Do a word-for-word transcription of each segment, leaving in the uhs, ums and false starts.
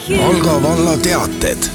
Valga valla teated.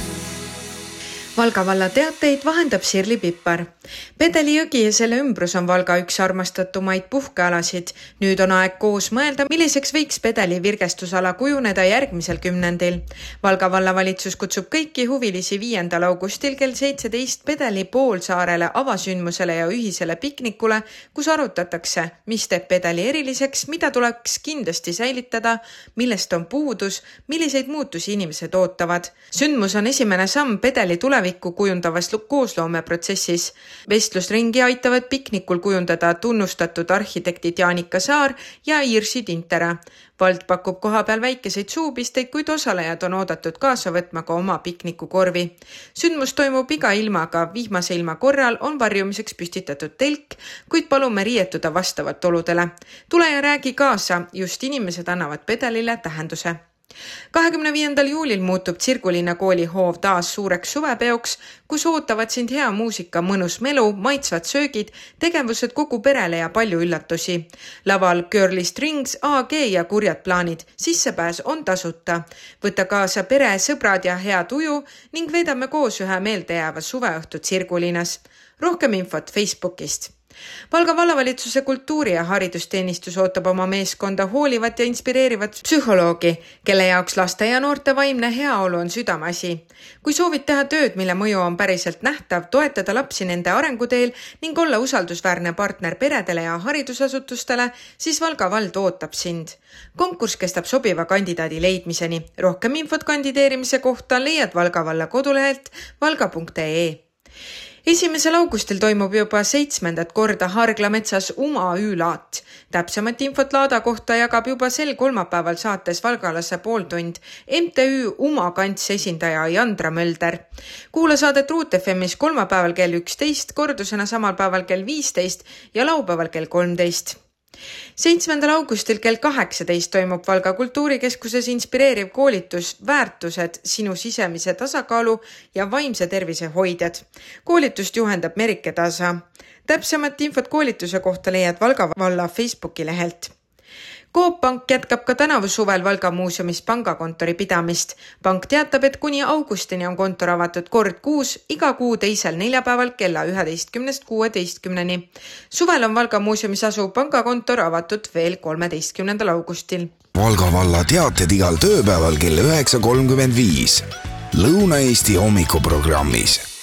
Valga valla teateid vahendab Sirli Pippar. Pedeli jõgi ja selle ümbrus on Valga üks armastatumaid puhkealasid. Nüüd on aeg koos mõelda, milliseks võiks Pedeli virgestusala kujuneda järgmisel kümnendil. Valga vallavalitsus kutsub kõiki huvilisi viiendal augustil kell seitseteist Pedeli poolsaarele avasündmusele ja ühisele piknikule, kus arutatakse, mis teeb Pedeli eriliseks, mida tuleks kindlasti säilitada, millest on puudus, milliseid muutusi inimesed ootavad. Sündmus on esimene samm Pedeli tulevikku kujundavas koosloomeprotsessis. Vestlusringi aitavad piknikul kujundada tunnustatud arhitektid Jaanika Saar ja Irsi Tintera. Vald pakub koha peal väikeseid suupisteid, kuid osalejad on oodatud kaasa võtma ka oma piknikukorvi. Sündmus toimub iga ilmaga. Vihmase ilma korral on varjumiseks püstitatud telk, kuid palume riietuda vastavalt oludele. Tule ja räägi kaasa, just inimesed annavad Pedelile tähenduse. kahekümne viiendal juulil muutub Tsirgulinna kooli hoov taas suureks suvepeoks, kus ootavad sind hea muusika, mõnus melu, maitsvad söögid, tegevused kogu perele ja palju üllatusi. Laval Girly Strings, A G ja kurjad plaanid. Sissepääs on tasuta. Võta kaasa pere, sõbrad ja hea tuju ning veedame koos ühe meeldejääva suveõhtu Tsirgulinnas. Rohkem infot Facebookist. Valga vallavalitsuse kultuuri- ja haridusteenistus ootab oma meeskonda hoolivat ja inspireerivat psühholoogi, kelle jaoks laste ja noorte vaimne heaolu on südameasi. Kui soovid teha tööd, mille mõju on päriselt nähtav, toetada lapsi nende arenguteel ning olla usaldusväärne partner peredele ja haridusasutustele, siis Valga vald ootab sind. Konkurss kestab sobiva kandidaadi leidmiseni. Rohkem infot kandideerimise kohta leiad Valga valla kodulehelt valga punkt ee. Esimesel augustil toimub juba seitsmendat korda Hargla metsas Uma Üülaat. Täpsemat infot laada kohta jagab juba sel kolmapäeval saates Valgalase pooltund M T Ü Uma kants esindaja Jandra Mölder. Kuula saadet Ruut F M'is kolmapäeval kell üksteist, kordusena samal päeval kell viisteist ja laupäeval kell kolmteist. seitsmendal augustil kell kaheksateist toimub Valga kultuurikeskuses inspireeriv koolitus Väärtused, sinu sisemise tasakaalu ja vaimse tervise hoidjad. Koolitust juhendab Merike Tasa. Täpsemat infot koolituse kohta leiad Valga valla Facebooki lehelt. Coop Pank jätkab ka tänavu suvel Valga muuseumis pangakontori pidamist. Pank teatab, et kuni augustini on kontor avatud kord kuus, iga kuu teisel neljapäeval kella üheteistkümnest kuueteistkümneni. Suvel on Valga muuseumis asuv pangakontor avatud veel kolmeteistkümnendal augustil. Valga valla teated igal tööpäeval kell üheksa kolmkümmend viis. Lõuna-Eesti hommikuprogrammis.